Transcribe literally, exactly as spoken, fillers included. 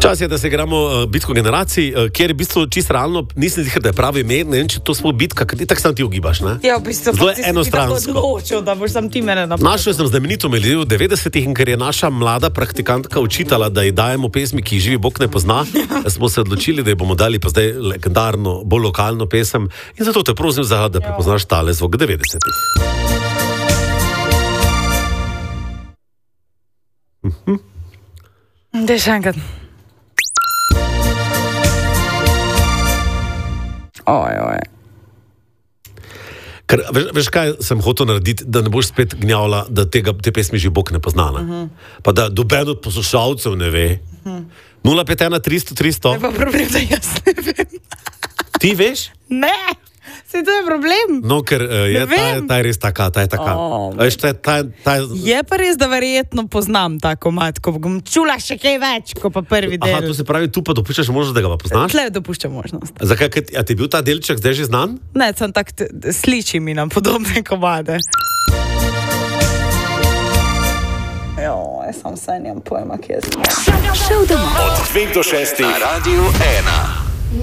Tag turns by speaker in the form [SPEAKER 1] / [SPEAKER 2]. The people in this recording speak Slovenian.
[SPEAKER 1] Čas je, da se igramo uh, bitko generacij, uh, kjer je v bistvu čisto realno, nisem zihar, da je pravi ime, ne vem, če to smo bitka, kaj ti tako sam ti ugibaš, ne?
[SPEAKER 2] Ja, v bistvu,
[SPEAKER 1] zelo je enostransko.
[SPEAKER 2] Odločil, da boš sam ti mene napadal.
[SPEAKER 1] Našel sem znamenito melodijo v devetdesetih, in ker je naša mlada praktikantka učitala, da ji dajemo pesmi, ki jih živi Bog ne pozna, smo se odločili, da ji bomo dali pa zdaj legendarno, bolj lokalno pesem in zato te prosim za, da prepoznaš tale zvok devetdesetih. Mhm.
[SPEAKER 2] Daj še enkrat. Oj, oj.
[SPEAKER 1] Ker, veš, veš, kaj sem hotel narediti, da ne boš spet gnjavila, da tega, te pesmi že Bog ne pozna. Uh -huh. Pa da doben od poslušalcev ne ve. Uh -huh. nula pet ena tristo tristo.
[SPEAKER 2] Ne pa problem, da jaz ne vem.
[SPEAKER 1] Ti veš?
[SPEAKER 2] Ne, se to je problem.
[SPEAKER 1] No, ker uh, je ta, ta je res taka, ta je taka. Oh, veš, ta, ta, ta...
[SPEAKER 2] Je pa res, da verjetno poznam tako mat, ko bom čula še kaj več, ko pa prvi del.
[SPEAKER 1] Aha, to se pravi, tu pa dopuščaš možnost, da ga pa poznaš?
[SPEAKER 2] Tle dopuščam možnost.
[SPEAKER 1] Zakaj, a ti je bil ta delček zdaj že znan?
[SPEAKER 2] Ne, sem tak, sliči mi na podobne komade. Jo, jaz sam se njem pojma, kje je.
[SPEAKER 3] Šel domov. Od dveh do šestih na Radiu ena.